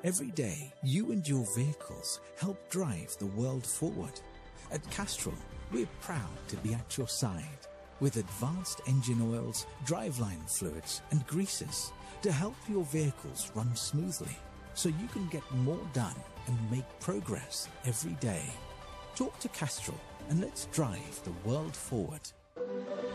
Every day, you and your vehicles help drive the world forward. At Castrol, we're proud to be at your side with advanced engine oils, driveline fluids and greases to help your vehicles run smoothly so you can get more done and make progress every day. Talk to Castrol and let's drive the world forward.